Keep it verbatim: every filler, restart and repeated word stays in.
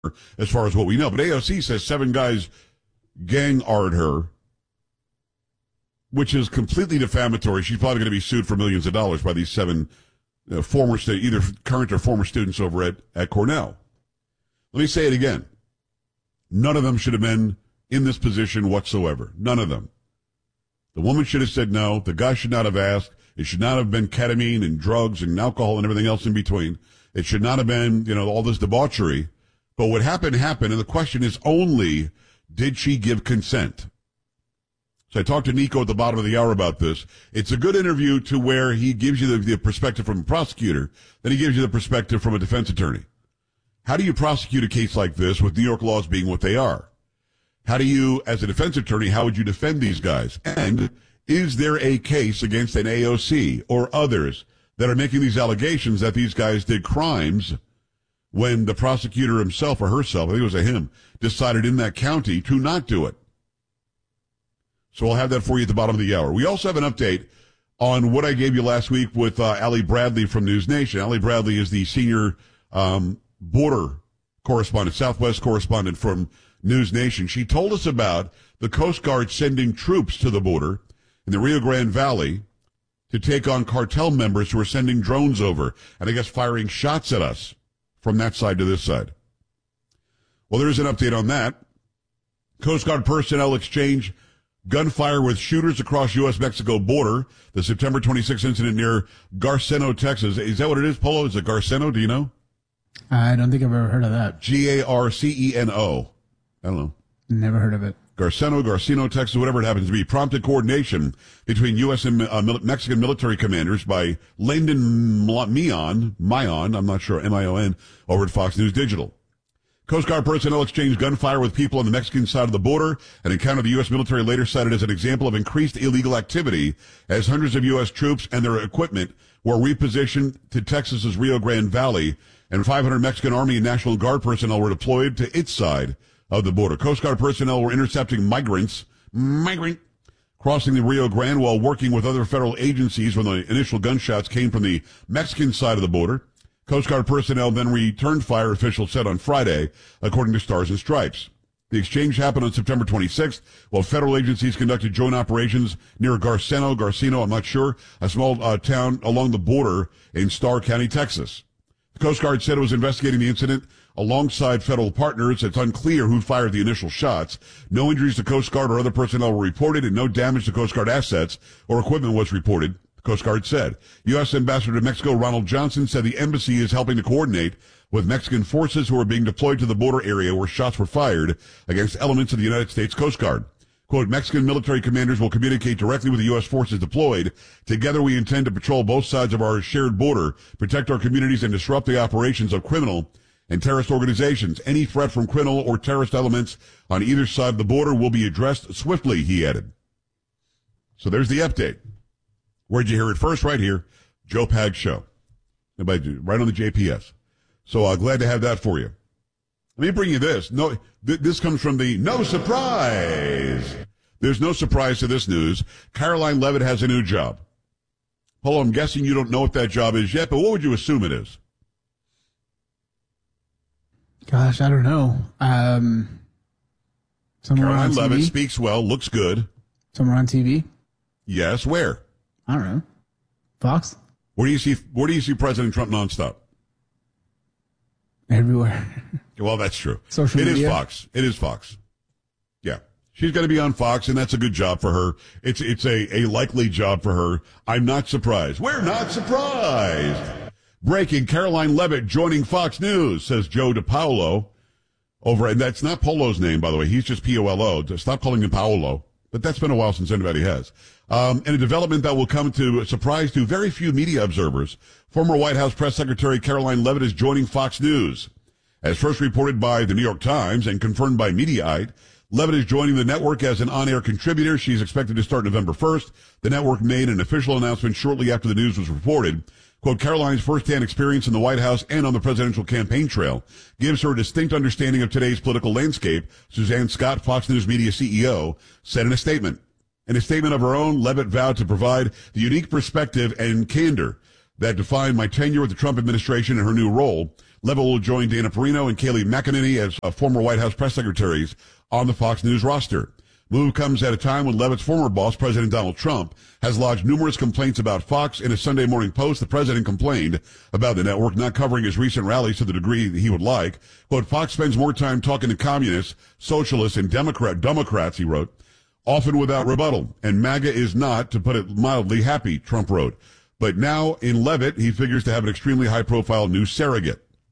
as far as what we know. But A O C says seven guys gang-ard her, which is completely defamatory. She's probably going to be sued for millions of dollars by these seven uh, former, stu- either current or former students over at, at Cornell. Let me say it again. None of them should have been in this position whatsoever. None of them. The woman should have said no. The guy should not have asked. It should not have been ketamine and drugs and alcohol and everything else in between. It should not have been, you know, all this debauchery. But what happened, happened, and the question is only, did she give consent? So I talked to Nico at the bottom of the hour about this. It's a good interview to where he gives you the, the perspective from a prosecutor, then he gives you the perspective from a defense attorney. How do you prosecute a case like this with New York laws being what they are? How do you, as a defense attorney, how would you defend these guys? And is there a case against an A O C or others that are making these allegations that these guys did crimes when the prosecutor himself or herself, I think it was a him, decided in that county to not do it? So I'll have that for you at the bottom of the hour. We also have an update on what I gave you last week with uh, Allie Bradley from News Nation. Allie Bradley is the senior um, border correspondent, Southwest correspondent from News Nation. She told us about the Coast Guard sending troops to the border in the Rio Grande Valley to take on cartel members who are sending drones over and I guess firing shots at us from that side to this side. Well, there is an update on that. Coast Guard personnel exchange gunfire with shooters across U S Mexico border. The September twenty-sixth incident near Garceno, Texas. Is that what it is, Polo? Is it Garceno? Do you know? I don't think I've ever heard of that. G A R C E N O. I don't know. Never heard of it. Garceno, Garcino, Texas, whatever it happens to be, prompted coordination between U S and uh, Mexican military commanders by Landon Mion, Mion, I'm not sure, M I O N, over at Fox News Digital. Coast Guard personnel exchanged gunfire with people on the Mexican side of the border. An encounter the U S military later cited as an example of increased illegal activity as hundreds of U S troops and their equipment were repositioned to Texas's Rio Grande Valley, and five hundred Mexican Army and National Guard personnel were deployed to its side of the border. Coast Guard personnel were intercepting migrants, migrant, crossing the Rio Grande while working with other federal agencies when the initial gunshots came from the Mexican side of the border. Coast Guard personnel then returned fire, officials said on Friday, according to Stars and Stripes. The exchange happened on September twenty-sixth, while federal agencies conducted joint operations near Garceno, Garcino, I'm not sure, a small uh, town along the border in Starr County, Texas. The Coast Guard said it was investigating the incident alongside federal partners. It's unclear who fired the initial shots. No injuries to Coast Guard or other personnel were reported, and no damage to Coast Guard assets or equipment was reported, the Coast Guard said. U S Ambassador to Mexico Ronald Johnson said the embassy is helping to coordinate with Mexican forces who are being deployed to the border area where shots were fired against elements of the United States Coast Guard. Quote, Mexican military commanders will communicate directly with the U S forces deployed. Together we intend to patrol both sides of our shared border, protect our communities, and disrupt the operations of criminal and terrorist organizations. Any threat from criminal or terrorist elements on either side of the border will be addressed swiftly, he added. So there's the update. Where'd you hear it first? Right here, Joe Pag Show. Right on the J P S. So uh, glad to have that for you. Let me bring you this. No, th- this comes from the No Surprise. There's no surprise to this news. Caroline Levitt has a new job. Paul, I'm guessing you don't know what that job is yet, but what would you assume it is? Gosh, I don't know. Um, somewhere Caroline on Levitt T V? speaks well, looks good. Somewhere on T V? Yes, where? I don't know. Fox? Where do you see? Where do you see President Trump nonstop? Everywhere. Well, that's true. Social It media? is Fox. It is Fox. Yeah, she's going to be on Fox, and that's a good job for her. It's it's a a likely job for her. I'm not surprised. We're not surprised. Breaking: Caroline Levitt joining Fox News, says Joe DiPaolo. Over, and that's not Polo's name, by the way. He's just P O L O. Stop calling him Paolo. But that's been a while since anybody has. Um, and a development that will come to a surprise to very few media observers. Former White House Press Secretary Caroline Levitt is joining Fox News. As first reported by the New York Times and confirmed by Mediaite, Levitt is joining the network as an on-air contributor. She's expected to start November first. The network made an official announcement shortly after the news was reported. Quote, Caroline's firsthand experience in the White House and on the presidential campaign trail gives her a distinct understanding of today's political landscape, Suzanne Scott, Fox News Media C E O, said in a statement. In a statement of her own, Levitt vowed to provide the unique perspective and candor that defined my tenure with the Trump administration and her new role. Levitt will join Dana Perino and Kayleigh McEnany as uh, former White House press secretaries on the Fox News roster. Move comes at a time when Levitt's former boss, President Donald Trump, has lodged numerous complaints about Fox. In a Sunday Morning Post, the president complained about the network not covering his recent rallies to the degree that he would like. Quote, Fox spends more time talking to communists, socialists, and Democrat, Democrats, he wrote, often without rebuttal. And MAGA is not, to put it mildly, happy, Trump wrote. But now, in Levitt, he figures to have an extremely high-profile new surrogate.